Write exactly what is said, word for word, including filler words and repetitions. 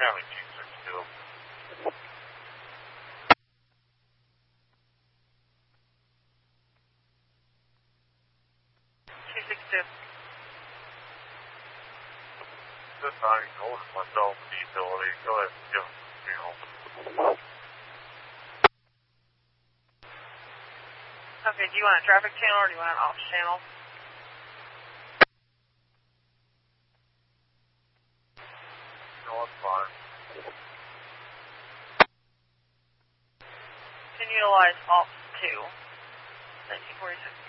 County two sixty-two. two sixty-two. This nine, orders myself the utility. Go ahead and give us the channel. Okay, do you want a traffic channel or do you want an ops channel? No, that's fine. Can utilize ops two. nineteen forty-six.